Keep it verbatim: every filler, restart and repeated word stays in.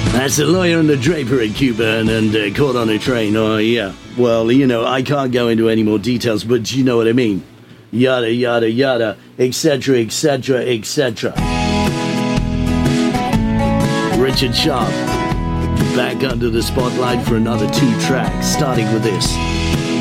That's a lawyer and a draper in Cuba and, and uh, caught on a train. Oh, yeah. Well, you know, I can't go into any more details, but you know what I mean. Yada, yada, yada, et cetera, et cetera, et cetera. Richard Sharp, back under the spotlight for another two tracks, starting with this.